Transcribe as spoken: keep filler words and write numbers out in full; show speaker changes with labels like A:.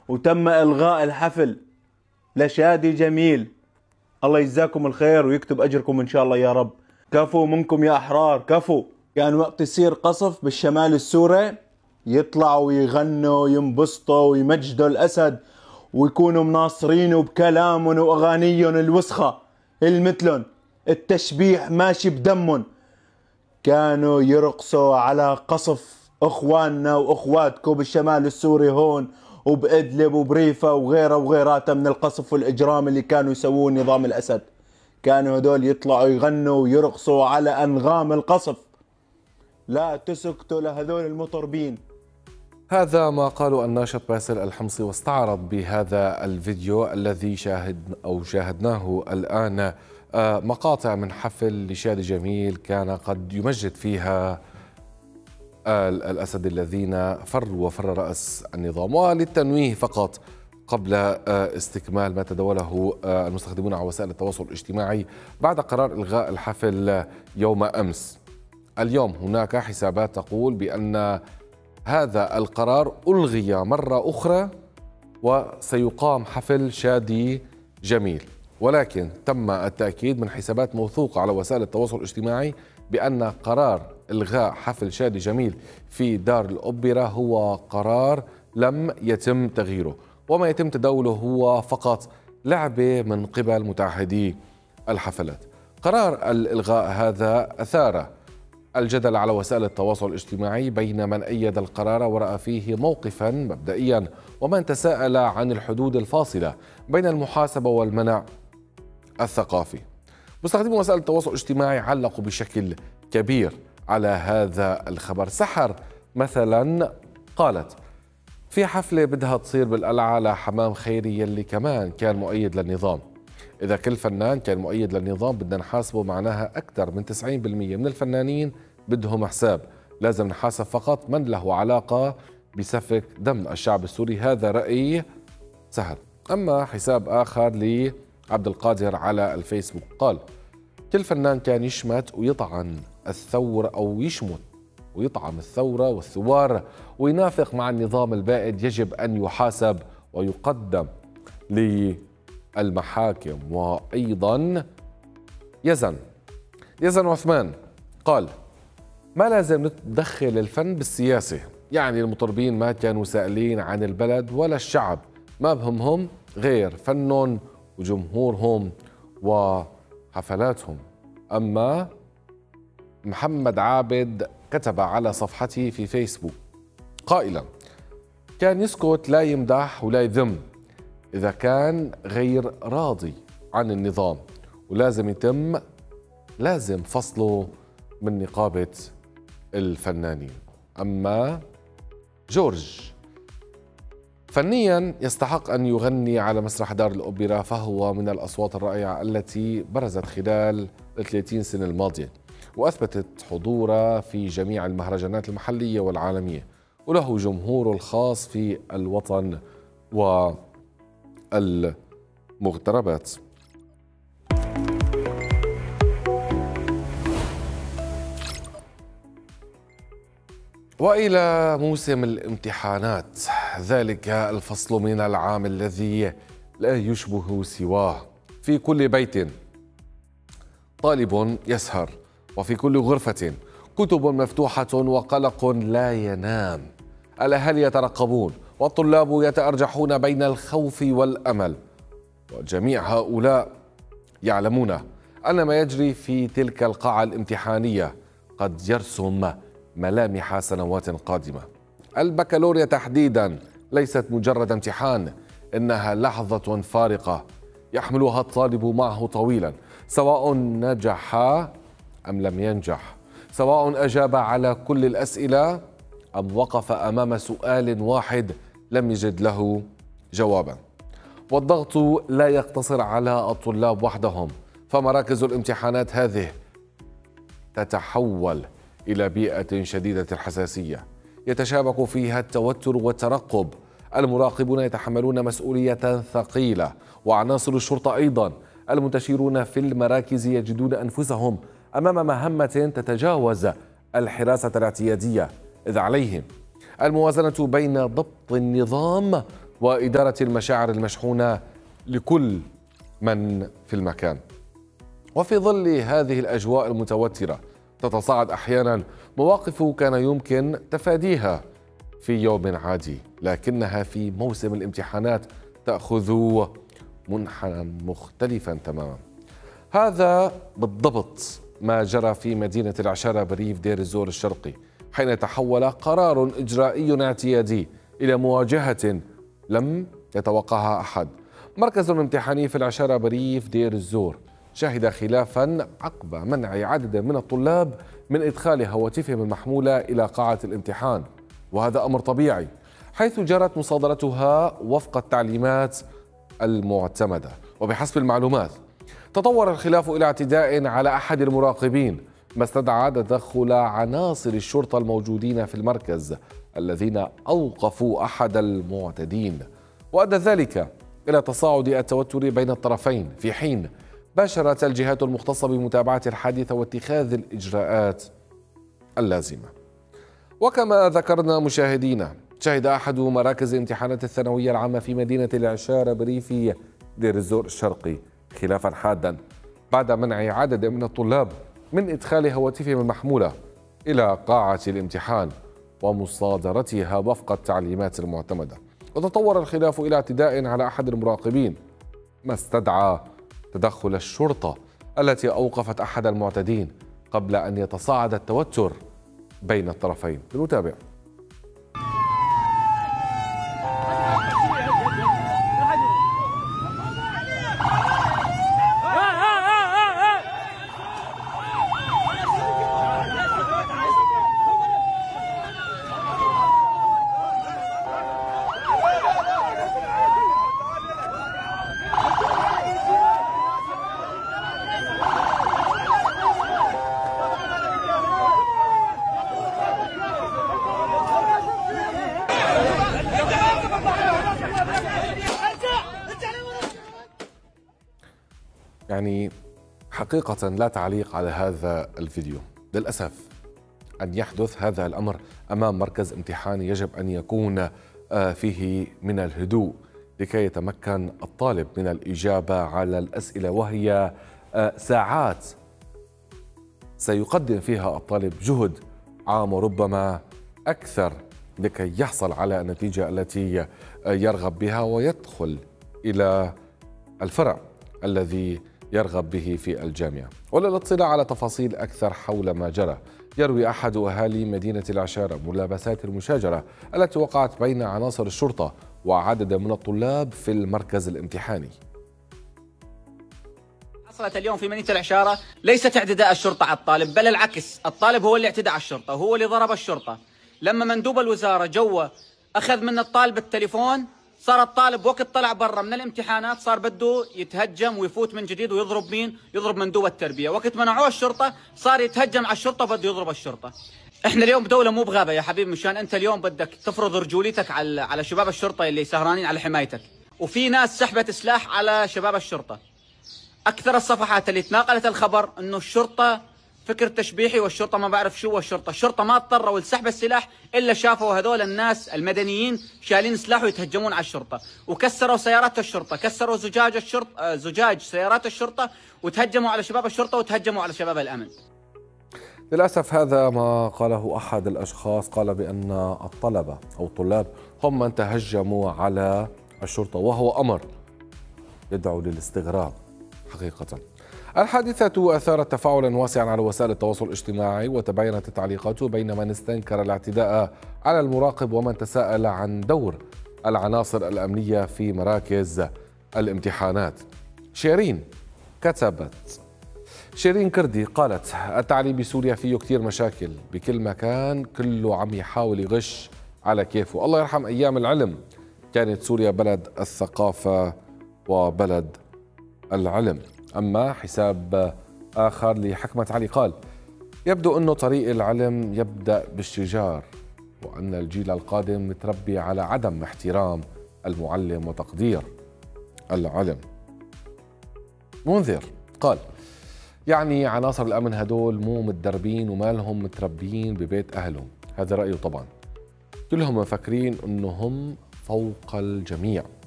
A: وتم إلغاء الحفل لشادي جميل. الله يجزاكم الخير ويكتب أجركم إن شاء الله يا رب. كفو منكم يا أحرار، كفو. كان وقت يصير قصف بالشمال السوري يطلعوا ويغنوا وينبسطوا ويمجدوا الأسد ويكونوا مناصرينه بكلامهم وأغانيهم الوسخة المثلن، التشبيح ماشي بدمهم. كانوا يرقصوا على قصف اخواننا واخواتكم بالشمال السوري هون وبإدلب وبريفة وغيرها وغيراتها من القصف والاجرام اللي كانوا يسووه نظام الاسد. كانوا هدول يطلعوا يغنوا ويرقصوا على انغام القصف. لا تسكتوا لهذول المطربين.
B: هذا ما قاله الناشط باسل الحمصي، واستعرض بهذا الفيديو الذي شاهد أو شاهدناه الآن مقاطع من حفل لشادي جميل كان قد يمجد فيها الأسد الذين فروا وفر رأس النظام. وللتنويه فقط قبل استكمال ما تداوله المستخدمون على وسائل التواصل الاجتماعي بعد قرار إلغاء الحفل يوم أمس، اليوم هناك حسابات تقول بأن هذا القرار ألغي مرة أخرى وسيقام حفل شادي جميل، ولكن تم التأكيد من حسابات موثوقة على وسائل التواصل الاجتماعي بأن قرار إلغاء حفل شادي جميل في دار الأوبرا هو قرار لم يتم تغييره، وما يتم تداوله هو فقط لعبة من قبل متعهدي الحفلات. قرار الإلغاء هذا أثار الجدل على وسائل التواصل الاجتماعي بين من أيد القرار ورأى فيه موقفا مبدئيا ومن تساءل عن الحدود الفاصلة بين المحاسبة والمنع الثقافي. مستخدمي وسائل التواصل الاجتماعي علقوا بشكل كبير على هذا الخبر. سحر مثلا قالت: في حفلة بدها تصير بالقلعة لحمام خيري يلي كمان كان مؤيد للنظام. إذا كل فنان كان مؤيد للنظام بدنا نحاسبه، معناها أكثر من تسعين بالمئة من الفنانين بدهم حساب. لازم نحاسب فقط من له علاقة بسفك دم الشعب السوري. هذا رأي سهل. أما حساب آخر لعبد القادر على الفيسبوك قال: كل فنان كان يشمت ويطعن الثورة أو يشمت ويطعم الثورة والثوار وينافق مع النظام البائد يجب أن يحاسب ويقدم للمحاكم. وأيضا يزن يزن عثمان قال: ما لازم ندخل الفن بالسياسة، يعني المطربين ما كانوا سائلين عن البلد ولا الشعب، ما بهمهم غير فنهم وجمهورهم وحفلاتهم. أما محمد عابد كتب على صفحته في فيسبوك قائلا: كان يسكت لا يمدح ولا يذم إذا كان غير راضي عن النظام، ولازم يتم لازم فصله من نقابة الفنانين. أما جورج فنيا يستحق أن يغني على مسرح دار الأوبرا، فهو من الأصوات الرائعة التي برزت خلال الثلاثين سنة الماضية وأثبتت حضوره في جميع المهرجانات المحلية والعالمية، وله جمهوره الخاص في الوطن والمغتربات. وإلى موسم الامتحانات، ذلك الفصل من العام الذي لا يشبه سواه. في كل بيت طالب يسهر، وفي كل غرفة كتب مفتوحة وقلق لا ينام. الأهالي يترقبون والطلاب يتأرجحون بين الخوف والأمل، وجميع هؤلاء يعلمون أن ما يجري في تلك القاعة الامتحانية قد يرسم ملامح سنوات قادمة. البكالوريا تحديدا ليست مجرد امتحان، إنها لحظة فارقة يحملها الطالب معه طويلا، سواء نجح أم لم ينجح، سواء أجاب على كل الأسئلة أم وقف أمام سؤال واحد لم يجد له جوابا. والضغط لا يقتصر على الطلاب وحدهم، فمراكز الامتحانات هذه تتحول إلى بيئة شديدة الحساسية يتشابك فيها التوتر والترقب. المراقبون يتحملون مسؤولية ثقيلة، وعناصر الشرطة أيضا. المنتشرون في المراكز يجدون أنفسهم أمام مهمة تتجاوز الحراسة الاعتيادية، إذ عليهم الموازنة بين ضبط النظام وإدارة المشاعر المشحونة لكل من في المكان. وفي ظل هذه الأجواء المتوترة تتصاعد أحيانا مواقف كان يمكن تفاديها في يوم عادي، لكنها في موسم الامتحانات تأخذ منحنى مختلفا تماما. هذا بالضبط ما جرى في مدينة العشارة بريف دير الزور الشرقي، حين تحول قرار إجرائي اعتيادي إلى مواجهة لم يتوقعها أحد. مركز امتحاني في العشارة بريف دير الزور شهد خلافا عقب منع عدد من الطلاب من إدخال هواتفهم المحمولة إلى قاعة الامتحان، وهذا أمر طبيعي حيث جرت مصادرتها وفق التعليمات المعتمدة. وبحسب المعلومات تطور الخلاف إلى اعتداء على أحد المراقبين، ما استدعى تدخل عناصر الشرطة الموجودين في المركز الذين أوقفوا أحد المعتدين، وأدى ذلك إلى تصاعد التوتر بين الطرفين، في حين باشرت الجهات المختصة بمتابعة الحادثة واتخاذ الإجراءات اللازمة. وكما ذكرنا مشاهدينا، شهد أحد مراكز امتحانات الثانوية العامة في مدينة العشارة بريف دير الزور الشرقي خلافا حادا بعد منع عدد من الطلاب من إدخال هواتفهم المحمولة إلى قاعة الامتحان ومصادرتها وفق التعليمات المعتمدة. وتطور الخلاف إلى اعتداء على أحد المراقبين، ما استدعى تدخل الشرطة التي أوقفت أحد المعتدين قبل أن يتصاعد التوتر بين الطرفين. لنتابع. يعني حقيقة لا تعليق على هذا الفيديو. للأسف أن يحدث هذا الأمر أمام مركز امتحان يجب أن يكون فيه من الهدوء لكي يتمكن الطالب من الإجابة على الأسئلة، وهي ساعات سيقدم فيها الطالب جهد عام وربما أكثر لكي يحصل على النتيجة التي يرغب بها ويدخل إلى الفرع الذي يرغب به في الجامعة. وللاطلاع على تفاصيل أكثر حول ما جرى، يروي أحد أهالي مدينة العشارة ملابسات المشاجرة التي وقعت بين عناصر الشرطة وعدد من الطلاب في المركز الامتحاني.
C: حصلت اليوم في مدينة العشارة ليست اعتداء الشرطة على الطالب، بل العكس، الطالب هو اللي اعتدى على الشرطة وهو اللي ضرب الشرطة. لما مندوب الوزارة جوه أخذ من الطالب التليفون، صار الطالب وقت طلع برا من الامتحانات صار بده يتهجم ويفوت من جديد ويضرب مين؟ يضرب مندوب التربية. وقت منعوه الشرطة صار يتهجم على الشرطة وبده يضرب الشرطة. احنا اليوم بدولة مو بغابة يا حبيبي، مشان انت اليوم بدك تفرض رجوليتك على على شباب الشرطة اللي سهرانين على حمايتك، وفي ناس سحبت سلاح على شباب الشرطة. اكثر الصفحات اللي تناقلت الخبر انه الشرطة فكر تشبيحي والشرطة ما بعرف شو والشرطة، الشرطة ما اضطروا لسحب السلاح إلا شافوا هذول الناس المدنيين شالين سلاح ويتهجمون على الشرطة، وكسروا سيارات الشرطة، كسروا زجاج الشرطة زجاج سيارات الشرطة، وتهجموا على شباب الشرطة وتهجموا على شباب الأمن.
B: للأسف هذا ما قاله أحد الأشخاص، قال بأن الطلبة أو الطلاب هم من تهجموا على الشرطة، وهو أمر يدعو للاستغراب حقيقة. الحادثة أثارت تفاعلا واسعا على وسائل التواصل الاجتماعي، وتباينت التعليقات بين من استنكر الاعتداء على المراقب ومن تساءل عن دور العناصر الأمنية في مراكز الامتحانات. شيرين كتبت، شيرين كردي قالت: التعليم بسوريا فيه كثير مشاكل، بكل مكان كله عم يحاول يغش على كيفه، الله يرحم أيام العلم، كانت سوريا بلد الثقافة وبلد العلم. أما حساب آخر لحكمة علي قال: يبدو أنه طريق العلم يبدأ بالشجار، وأن الجيل القادم متربي على عدم احترام المعلم وتقدير العلم. منذر قال: يعني عناصر الأمن هدول مو متدربين وما لهم متربيين ببيت أهلهم. هذا رأيه طبعا، كلهم مفكرين أنهم فوق الجميع.